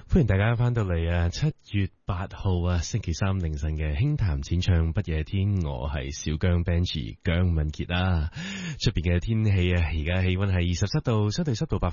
歡迎大家翻到嚟啊！7月8號啊，星期三凌晨嘅輕談淺唱不夜天，我係小姜 Benji 姜文傑啊。出邊嘅天氣啊，而家氣溫係27度，相對濕度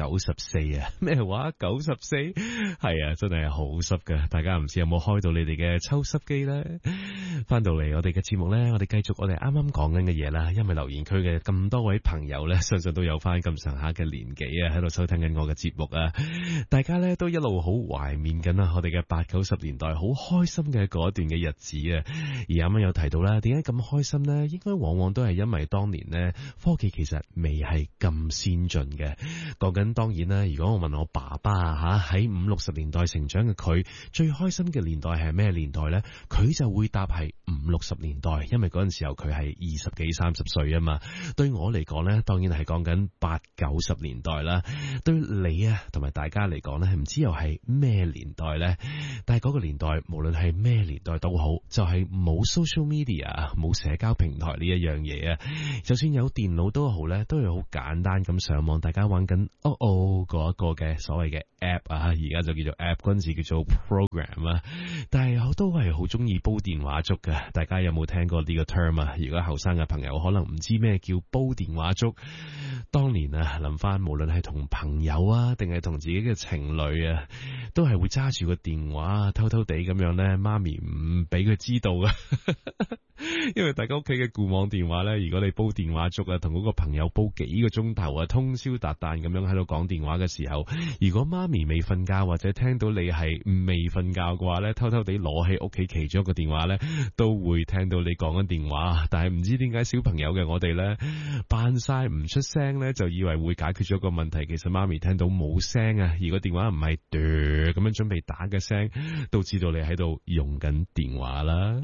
94%啊。咩話94？係啊，真係好濕噶。大家唔知有冇開到你哋嘅抽濕機呢？翻到嚟我哋嘅節目呢，我哋繼續我哋啱啱講緊嘅嘢啦。因為留言區嘅咁多位朋友呢，相信都有翻咁上下嘅年紀啊，喺度收聽緊我嘅節目啊。大家呢都一路好懷念緊啊，我哋嘅80、90年代好開心嘅嗰段嘅日子啊。而啱啱有提到啦，點解咁開心呢？應該往往都係因為當年呢科技其實未係咁先進嘅。講緊當然啦，如果我問我爸爸啊吓，喺50、60年代成長嘅佢，最開心嘅年代係咩年代呢？佢就會答係50、60年代，因為嗰陣時候佢係20幾、30歲啊嘛。對我嚟講呢，當然係講緊80、90年代啦。對你啊同埋大家嚟講呢，唔知又係咩年代呢？但係嗰個年代無論係咩年代都好，就係冇 social media 冇社交平台呢一樣嘢啊。就算有電腦都好呢，都係好簡單咁上網，大家玩緊嗰一個嘅所謂嘅 app 啊，而家就叫做 app， 嗰陣時叫做 program 啊。但係我都係好中意煲電話粥嘅，大家有冇聽過呢個 term 啊？如果後生嘅朋友可能唔知咩叫煲電話粥，當年啊諗翻，無論係同朋友啊定係同自己嘅情侶啊，都係會揸住個電話偷偷地咁樣呢，媽咪唔俾佢知道啊。因為大家屋企嘅固網電話呢，如果你煲電話粥啊，同嗰個朋友煲幾個鐘頭啊，通宵達旦咁樣喺度講電話嘅時候，如果媽咪未瞓覺或者聽到你係未瞓覺嘅話呢，偷偷地攞起屋企其中一個電話呢，都會聽到你講緊電話。但係唔知點解小朋友嘅我哋呢，扮晒唔出聲呢，就以為會解決咗個問題。其實媽咪聽到冇聲啊，如果電話唔係咁樣準備打嘅聲，都知道你喺度用緊電話啦。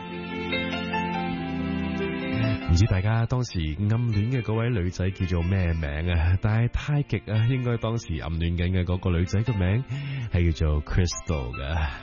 唔知大家當時暗戀嘅嗰位女仔叫做咩名啊？但係太極啊，應該當時暗戀緊嘅嗰個女仔嘅名係叫做 Crystal 噶。